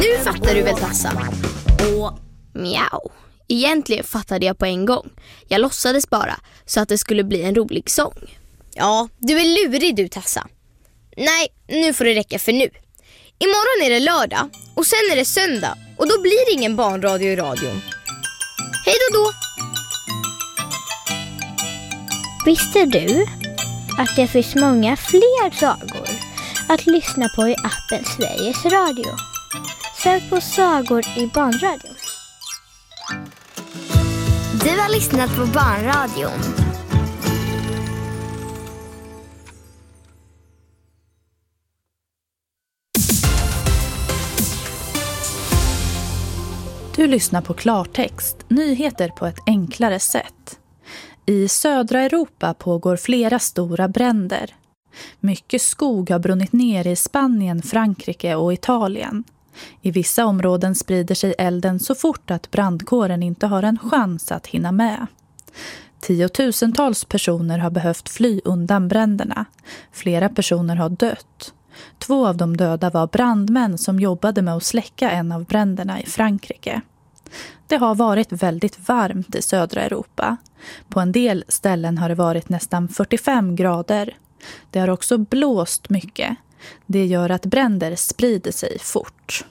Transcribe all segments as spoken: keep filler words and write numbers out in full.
Nu fattar du väl, Tassa? Och mjau. Egentligen fattade jag på en gång. Jag låtsades bara så att det skulle bli en rolig sång. Ja, du är lurig du, Tassa. Nej, nu får det räcka för nu. Imorgon är det lördag och sen är det söndag och då blir det ingen barnradio i radion. Hej då då! Visste du att det finns många fler sagor att lyssna på i appen Sveriges Radio? Sök på sagor i barnradion. Du har lyssnat på Barnradion. Du lyssnar på Klartext, nyheter på ett enklare sätt. I södra Europa pågår flera stora bränder. Mycket skog har brunnit ner i Spanien, Frankrike och Italien. I vissa områden sprider sig elden så fort att brandkåren inte har en chans att hinna med. Tiotusentals personer har behövt fly undan bränderna. Flera personer har dött. Två av de döda var brandmän som jobbade med att släcka en av bränderna i Frankrike. Det har varit väldigt varmt i södra Europa. På en del ställen har det varit nästan fyrtiofem grader. Det har också blåst mycket. Det gör att bränder sprider sig fort.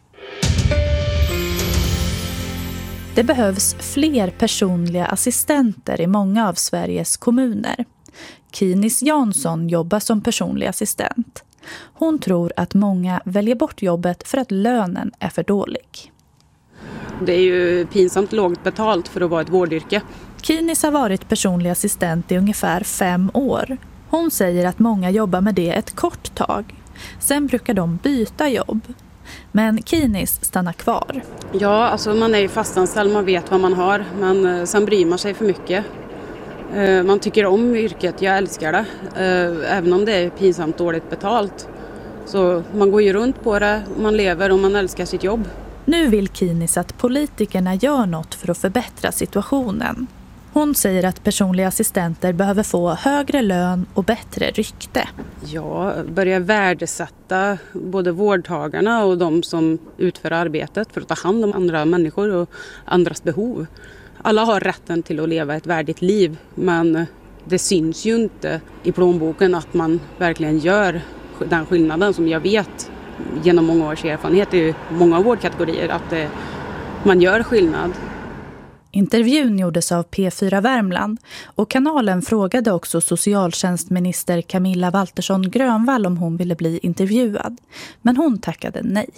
Det behövs fler personliga assistenter i många av Sveriges kommuner. Kinis Jansson jobbar som personlig assistent. Hon tror att många väljer bort jobbet för att lönen är för dålig. Det är ju pinsamt lågt betalt för att vara ett vårdyrke. Kinis har varit personlig assistent i ungefär fem år. Hon säger att många jobbar med det ett kort tag. Sen brukar de byta jobb. Men Kinis stannar kvar. Ja, alltså man är ju fastanställd, man vet vad man har. Men sen bryr man sig för mycket. Man tycker om yrket, jag älskar det. Även om det är pinsamt dåligt betalt. Så man går ju runt på det, man lever och man älskar sitt jobb. Nu vill Kinis att politikerna gör något för att förbättra situationen. Hon säger att personliga assistenter behöver få högre lön och bättre rykte. Ja, börja värdesätta både vårdtagarna och de som utför arbetet för att ta hand om andra människor och andras behov. Alla har rätten till att leva ett värdigt liv, men det syns ju inte i plånboken att man verkligen gör den skillnaden som jag vet genom många års erfarenhet i många vårdkategorier att det, man gör skillnad. Intervjun gjordes av P fyra Värmland och kanalen frågade också socialtjänstminister Camilla Waltersson Grönvall om hon ville bli intervjuad. Men hon tackade nej.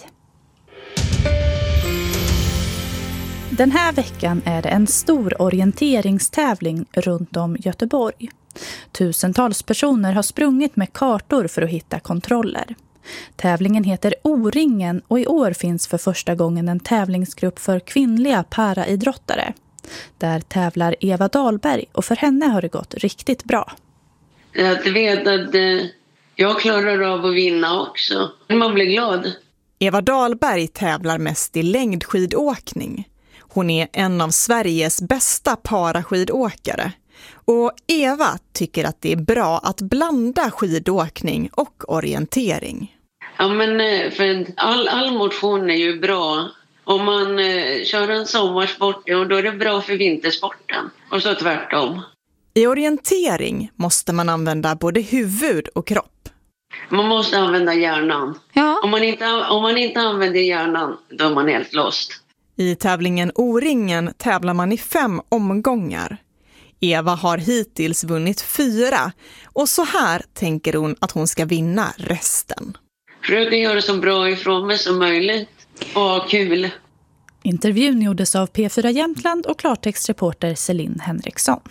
Den här veckan är det en stor orienteringstävling runt om Göteborg. Tusentals personer har sprungit med kartor för att hitta kontroller. Tävlingen heter O-ringen och i år finns för första gången en tävlingsgrupp för kvinnliga paraidrottare. Där tävlar Eva Dahlberg och för henne har det gått riktigt bra. Att veta att eh, jag klarar av att vinna också. Man blir glad. Eva Dahlberg tävlar mest i längdskidåkning. Hon är en av Sveriges bästa paraskidåkare. Och Eva tycker att det är bra att blanda skidåkning och orientering. Ja, men för all, all motion är ju bra. Om man eh, kör en sommarsport, ja, då är det bra för vintersporten. Och så tvärtom. I orientering måste man använda både huvud och kropp. Man måste använda hjärnan. Ja. Om man inte, om man inte använder hjärnan, då är man helt lost. I tävlingen O-ringen tävlar man i fem omgångar. Eva har hittills vunnit fyra och så här tänker hon att hon ska vinna resten. Försöka göra så bra ifrån mig som möjligt och ha kul. Intervjun gjordes av P fyra Jämtland och klartextreporter Celine Henriksson.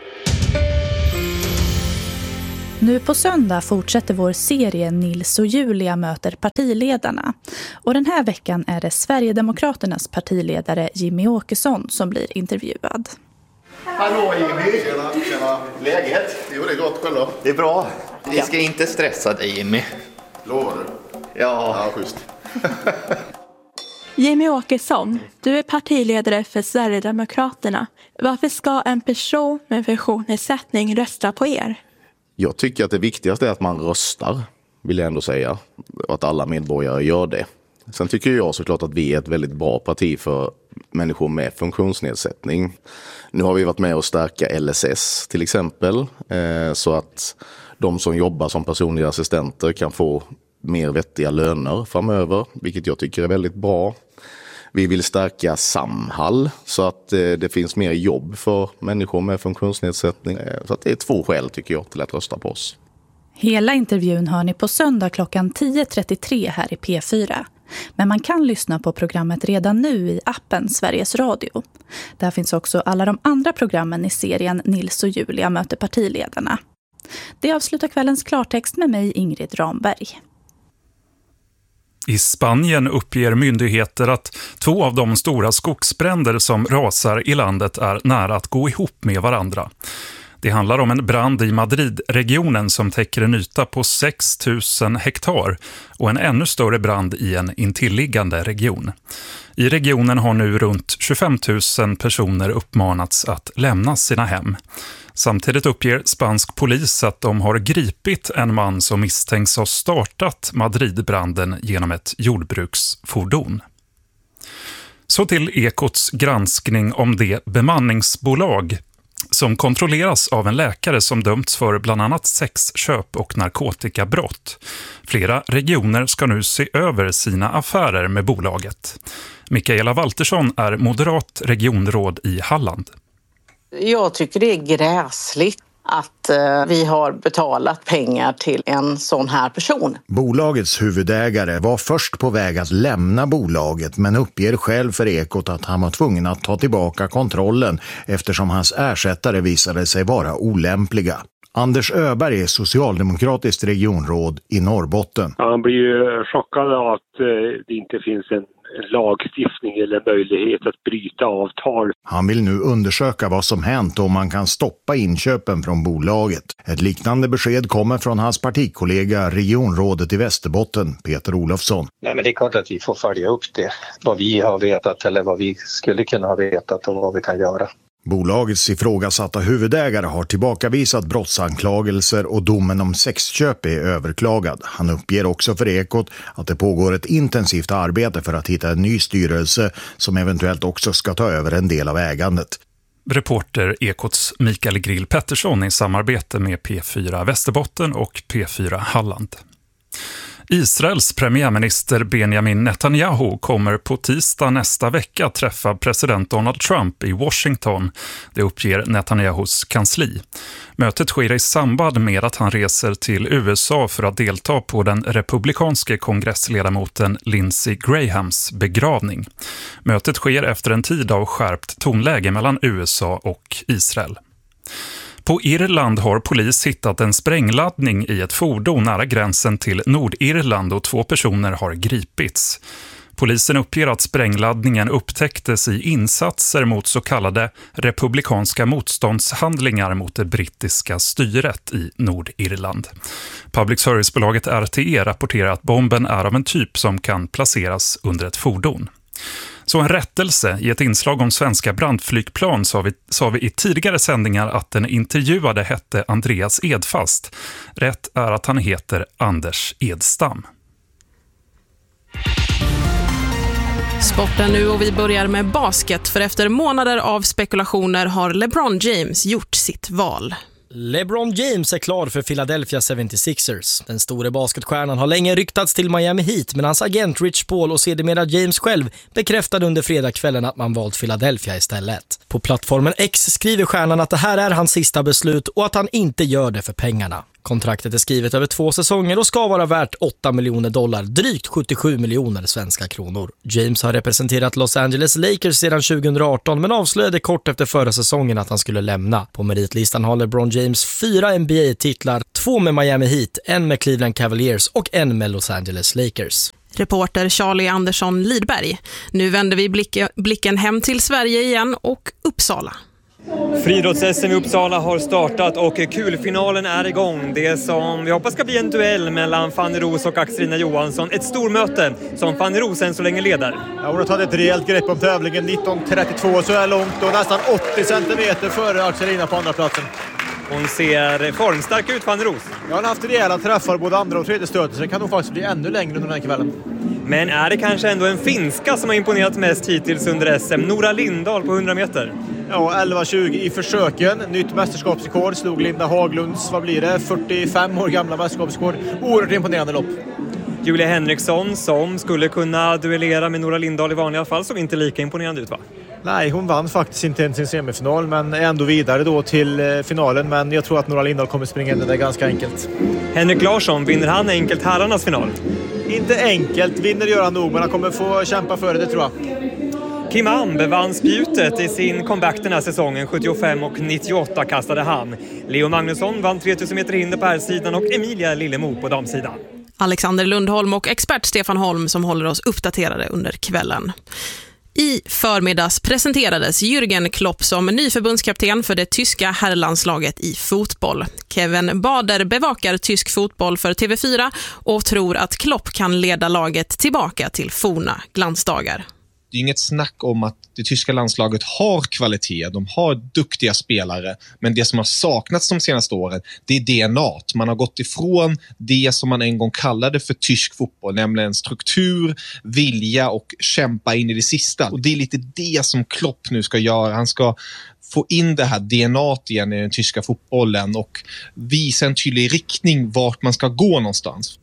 Nu på söndag fortsätter vår serie Nils och Julia möter partiledarna. Och den här veckan är det Sverigedemokraternas partiledare Jimmie Åkesson som blir intervjuad. Hallå Jimmy! Tjena, tjena. Läget? Jo, det är gott själv då. Det är bra. Vi ska inte stressa dig, Jimmy. Lovar du? Ja. Ja, schysst. Jimmie Åkesson, du är partiledare för Sverigedemokraterna. Varför ska en person med funktionsnedsättning rösta på er? Jag tycker att det viktigaste är att man röstar, vill jag ändå säga. Och att alla medborgare gör det. Sen tycker jag såklart att vi är ett väldigt bra parti för människor med funktionsnedsättning. Nu har vi varit med och stärka L S S till exempel, eh, så att de som jobbar som personliga assistenter kan få mer vettiga löner framöver, vilket jag tycker är väldigt bra. Vi vill stärka Samhall så att eh, det finns mer jobb för människor med funktionsnedsättning. Eh, så att det är två skäl tycker jag till att rösta på oss. Hela intervjun hör ni på söndag klockan tio trettiotre här i P fyra. Men man kan lyssna på programmet redan nu i appen Sveriges Radio. Där finns också alla de andra programmen i serien Nils och Julia möter partiledarna. Det avslutar kvällens klartext med mig, Ingrid Ramberg. I Spanien uppger myndigheter att två av de stora skogsbränder som rasar i landet är nära att gå ihop med varandra. Det handlar om en brand i Madrid-regionen som täcker en yta på sex tusen hektar och en ännu större brand i en intilliggande region. I regionen har nu runt tjugofem tusen personer uppmanats att lämna sina hem. Samtidigt uppger spansk polis att de har gripit en man som misstänks ha startat Madridbranden genom ett jordbruksfordon. Så till Ekots granskning om det bemanningsbolag som kontrolleras av en läkare som dömts för bland annat sexköp och narkotikabrott. Flera regioner ska nu se över sina affärer med bolaget. Mikaela Waltersson är moderat regionråd i Halland. Jag tycker det är gräsligt att eh, vi har betalat pengar till en sån här person. Bolagets huvudägare var först på väg att lämna bolaget men uppger själv för Ekot att han var tvungen att ta tillbaka kontrollen eftersom hans ersättare visade sig vara olämpliga. Anders Öberg är socialdemokratiskt regionråd i Norrbotten. Han blir ju chockad av att eh, det inte finns en lagstiftning eller möjlighet att bryta avtal. Han vill nu undersöka vad som hänt och om man kan stoppa inköpen från bolaget. Ett liknande besked kommer från hans partikollega regionrådet i Västerbotten, Peter Olofsson. Nej, men det är klart att vi får följa upp det. Vad vi har vetat eller vad vi skulle kunna ha vetat och vad vi kan göra. Bolagets ifrågasatta huvudägare har tillbakavisat brottsanklagelser och domen om sexköp är överklagad. Han uppger också för Ekot att det pågår ett intensivt arbete för att hitta en ny styrelse som eventuellt också ska ta över en del av ägandet. Reporter Ekots Mikael Grill Pettersson i samarbete med P fyra Västerbotten och P fyra Halland. Israels premiärminister Benjamin Netanyahu kommer på tisdag nästa vecka träffa president Donald Trump i Washington. Det uppger Netanyahus kansli. Mötet sker i samband med att han reser till U S A för att delta på den republikanske kongressledamoten Lindsey Grahams begravning. Mötet sker efter en tid av skärpt tonläge mellan U S A och Israel. På Irland har polis hittat en sprängladdning i ett fordon nära gränsen till Nordirland och två personer har gripits. Polisen uppger att sprängladdningen upptäcktes i insatser mot så kallade republikanska motståndshandlingar mot det brittiska styret i Nordirland. Public servicebolaget R T E rapporterar att bomben är av en typ som kan placeras under ett fordon. Så en rättelse i ett inslag om svenska brandflygplan sa vi, sa vi i tidigare sändningar att den intervjuade hette Andreas Edfast. Rätt är att han heter Anders Edstam. Sporten nu och vi börjar med basket för efter månader av spekulationer har LeBron James gjort sitt val. LeBron James är klar för Philadelphia seventy-sixers. Den store basketstjärnan har länge ryktats till Miami Heat, men hans agent Rich Paul och sedermera James själv bekräftade under fredagskvällen att man valt Philadelphia istället. På plattformen X skriver stjärnan att det här är hans sista beslut och att han inte gör det för pengarna. Kontraktet är skrivet över två säsonger och ska vara värt åtta miljoner dollar, drygt sjuttiosju miljoner svenska kronor. James har representerat Los Angeles Lakers sedan tjugohundraarton men avslöjade kort efter förra säsongen att han skulle lämna. På meritlistan har LeBron James fyra N B A-titlar, två med Miami Heat, en med Cleveland Cavaliers och en med Los Angeles Lakers. Reporter Charlie Andersson Lidberg. Nu vänder vi blicken hem till Sverige igen och Uppsala. Friidrotts-S M i Uppsala har startat och kulfinalen är igång. Det som vi hoppas ska bli en duell mellan Fanny Ros och Axelina Johansson. Ett stormöte som Fanny Ros än så länge leder. Ja, hon har tagit ett rejält grepp om tävlingen. nitton trettiotvå så är långt och nästan åttio centimeter före Axelina på andra platsen. Hon ser formstark ut, Fanny Ros. Jag har haft rejäla träffar både andra och tredje stöter så det kan nog faktiskt bli ännu längre under den här kvällen. Men är det kanske ändå en finska som har imponerat mest hittills under S M? Nora Lindahl på hundra meter. Ja, elva tjugo i försöken. Nytt mästerskapsrekord slog Linda Haglunds, vad blir det, fyrtiofem år gamla mästerskapsrekord. Oerhört imponerande lopp. Julia Henriksson som skulle kunna duellera med Nora Lindahl i vanliga fall såg inte lika imponerande ut, va? Nej, hon vann faktiskt inte ens sin semifinal men är ändå vidare då till finalen. Men jag tror att Nora Lindahl kommer springa in det där ganska enkelt. Henrik Larsson, vinner han enkelt herrarnas final? Inte enkelt, vinner gör han nog, men han kommer få kämpa för det, tror jag. Kim Ambe vann spjutet i sin comeback den här säsongen. sjuttiofem och nittioåtta kastade han. Leo Magnusson vann tre tusen meter hinder på herrsidan och Emilia Lillemo på damsidan. Alexander Lundholm och expert Stefan Holm som håller oss uppdaterade under kvällen. I förmiddags presenterades Jürgen Klopp som ny förbundskapten för det tyska herrlandslaget i fotboll. Kevin Bader bevakar tysk fotboll för T V fyra och tror att Klopp kan leda laget tillbaka till forna glansdagar. Det är inget snack om att det tyska landslaget har kvalitet, de har duktiga spelare, men det som har saknats de senaste åren, det är D N A. Man har gått ifrån det som man en gång kallade för tysk fotboll, nämligen struktur, vilja och kämpa in i det sista. Och det är lite det som Klopp nu ska göra. Han ska få in det här D N A igen i den tyska fotbollen och visa en tydlig riktning vart man ska gå någonstans.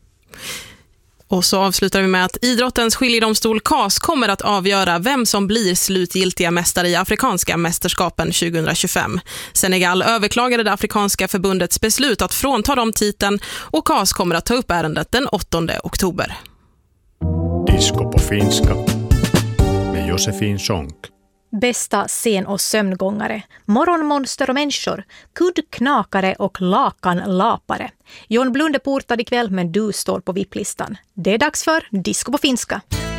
Och så avslutar vi med att idrottens skiljedomstol C A S kommer att avgöra vem som blir slutgiltiga mästare i afrikanska mästerskapen tjugohundratjugofem. Senegal överklagade det afrikanska förbundets beslut att frånta dem titeln och C A S kommer att ta upp ärendet den åttonde oktober. Disco på finska med Josefin Sonck. Bästa scen- och sömngångare, morgonmonster och människor, kuddknakare och lakanlapare. John Blund är portad ikväll men du står på V I P-listan. Det är dags för Disco på finska.